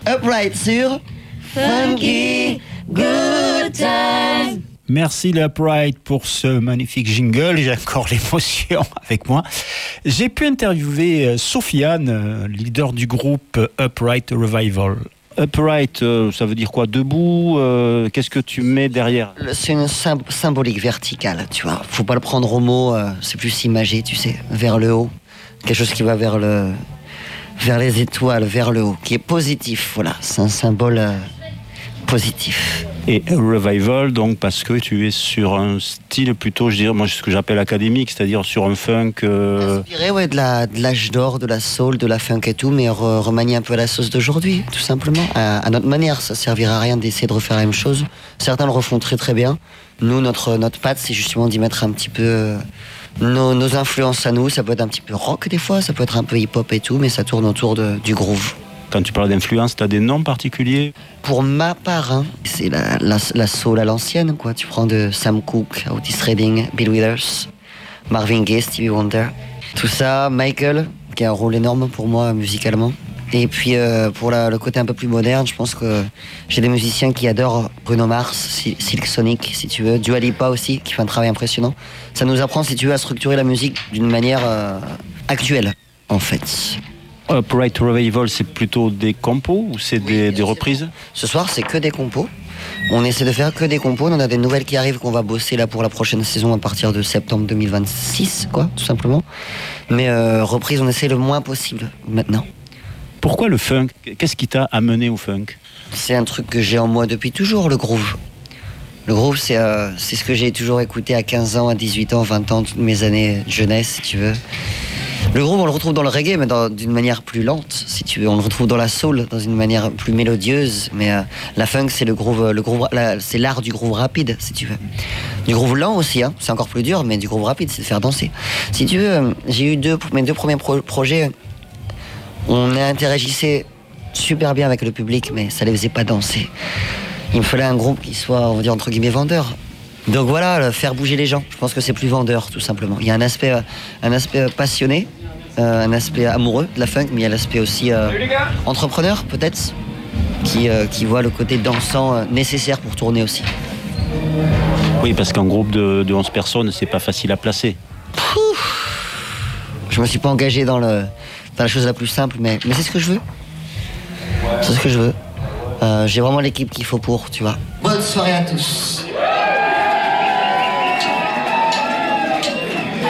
Upright sur Funky Good Time. Merci les Upright pour ce magnifique jingle. J'ai encore l'émotion avec moi. J'ai pu interviewer Sofiane, leader du groupe Upright Revival. Upright, ça veut dire quoi? Debout? Qu'est-ce que tu mets derrière? C'est une symbolique verticale, tu vois. Faut pas le prendre au mot, c'est plus imagé, tu sais, vers le haut. Quelque chose qui va vers les étoiles, vers le haut, qui est positif, voilà. C'est un symbole positif. Et revival, donc, parce que tu es sur un style plutôt, je dirais, moi, ce que j'appelle académique, c'est-à-dire sur un funk... Inspiré, ouais, de l'âge d'or, de la soul, de la funk et tout, mais remanié un peu à la sauce d'aujourd'hui, tout simplement. À notre manière, ça servira à rien d'essayer de refaire la même chose. Certains le refont très très bien. Nous, notre patte, c'est justement d'y mettre un petit peu nos influences à nous. Ça peut être un petit peu rock des fois, ça peut être un peu hip-hop et tout, mais ça tourne autour du groove. Quand tu parles d'influence, tu as des noms particuliers? Pour ma part, hein, c'est la soul à l'ancienne, quoi. Tu prends de Sam Cooke, Otis Redding, Bill Withers, Marvin Gaye, Stevie Wonder. Tout ça, Michael, qui a un rôle énorme pour moi musicalement. Et puis pour le côté un peu plus moderne, je pense que j'ai des musiciens qui adorent Bruno Mars, Silk Sonic, si tu veux, Dua Lipa aussi, qui fait un travail impressionnant. Ça nous apprend, si tu veux, à structurer la musique d'une manière actuelle, en fait. Upright Revival, c'est plutôt des compos ou c'est des reprises? Ce soir, c'est que des compos. On essaie de faire que des compos. On a des nouvelles qui arrivent qu'on va bosser là pour la prochaine saison à partir de septembre 2026, quoi, tout simplement. Mais reprise, on essaie le moins possible maintenant. Pourquoi le funk? Qu'est-ce qui t'a amené au funk? C'est un truc que j'ai en moi depuis toujours, le groove. Le groove, c'est ce que j'ai toujours écouté à 15 ans, à 18 ans, 20 ans, toutes mes années de jeunesse, si tu veux. Le groove, on le retrouve dans le reggae, mais d'une manière plus lente, si tu veux. On le retrouve dans la soul, dans une manière plus mélodieuse. Mais la funk, c'est c'est l'art du groove rapide, si tu veux. Du groove lent aussi, hein. C'est encore plus dur, mais du groove rapide, c'est de faire danser. Si tu veux, j'ai eu mes deux premiers projets. On interagissait super bien avec le public, mais ça les faisait pas danser. Il me fallait un groupe qui soit, on va dire, entre guillemets, vendeur. Donc voilà, faire bouger les gens. Je pense que c'est plus vendeur, tout simplement. Il y a un aspect passionné, un aspect amoureux de la funk, mais il y a l'aspect aussi entrepreneur, peut-être, qui voit le côté dansant nécessaire pour tourner aussi. Oui, parce qu'un groupe de 11 personnes, c'est pas facile à placer. Je me suis pas engagé dans la chose la plus simple, mais c'est ce que je veux. C'est ce que je veux. J'ai vraiment l'équipe qu'il faut pour, tu vois. Bonne soirée à tous.